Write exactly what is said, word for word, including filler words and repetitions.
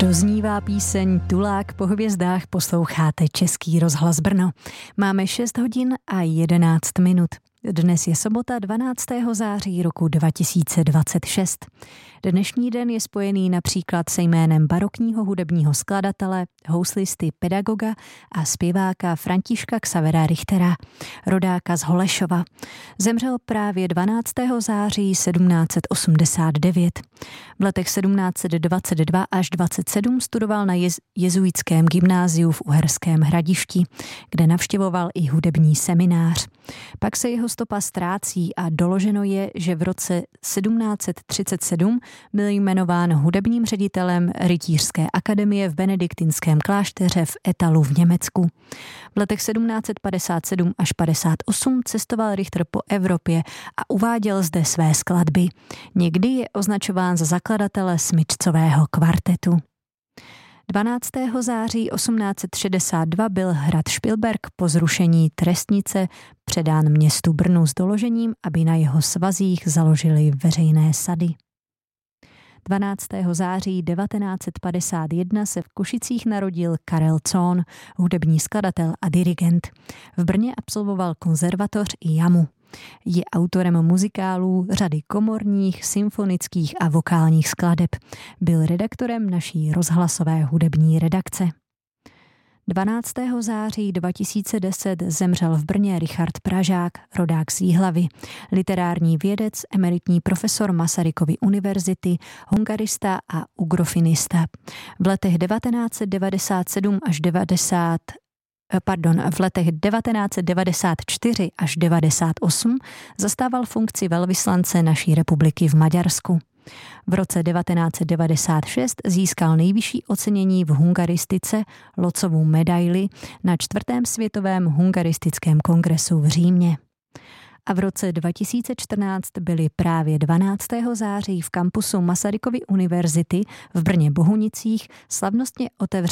Doznívá píseň Tulák po hvězdách, posloucháte Český rozhlas Brno. Máme šest hodin a jedenáct minut. Dnes je sobota dvanáctého září roku dva tisíce dvacet šest. Dnešní den je spojený například se jménem barokního hudebního skladatele, houslisty, pedagoga a zpěváka Františka Xavera Richtera, rodáka z Holešova. Zemřel právě dvanáctého září sedmnáct set osmdesát devět. V letech sedmnáct set dvacet dva až dvacet sedm studoval na jez- jezuitském gymnáziu v Uherském Hradišti, kde navštěvoval i hudební seminář. Pak se jeho stopa ztrácí a doloženo je, že v roce sedmnáct set třicet sedm byl jmenován hudebním ředitelem Rytířské akademie v benediktinském klášteře v Etalu v Německu. V letech sedmnáct set padesát sedm až padesát osm cestoval Richter po Evropě a uváděl zde své skladby. Někdy je označován za zakladatele smyčcového kvartetu. dvanáctého září osmnáct set šedesát dva byl hrad Špilberk po zrušení trestnice předán městu Brnu s doložením, aby na jeho svazích založili veřejné sady. dvanáctého září devatenáct set padesát jedna se v Košicích narodil Karel Cohn, hudební skladatel a dirigent. V Brně absolvoval konzervatoř i jamu. Je autorem muzikálů, řady komorních, symfonických a vokálních skladeb. Byl redaktorem naší rozhlasové hudební redakce. dvanáctého září dva tisíce deset zemřel v Brně Richard Pražák, rodák z Jihlavy, literární vědec, emeritní profesor Masarykovy univerzity, hungarista a ugrofinista. V letech devatenáct set devadesát sedm až devadesát Pardon, v letech devatenáct set devadesát čtyři až devadesát osm zastával funkci velvyslance naší republiky v Maďarsku. V roce devatenáct set devadesát šest získal nejvyšší ocenění v hungaristice, Locovu medaili, na čtvrtém světovém hungaristickém kongresu v Římě. A v roce dva tisíce čtrnáct byli právě dvanáctého září v kampusu Masarykovy univerzity v Brně Bohunicích slavnostně otevřeny